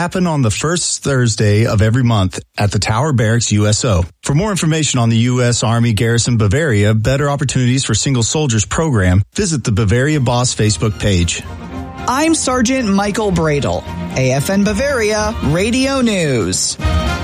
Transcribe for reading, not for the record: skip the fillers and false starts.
happen on the first Thursday of every month at the Tower Barracks USO. For more information on the U.S. Army Garrison Bavaria Better Opportunities for Single Soldiers program, visit the Bavaria Boss Facebook page. I'm Sergeant Michael Bradle, AFN Bavaria Radio News.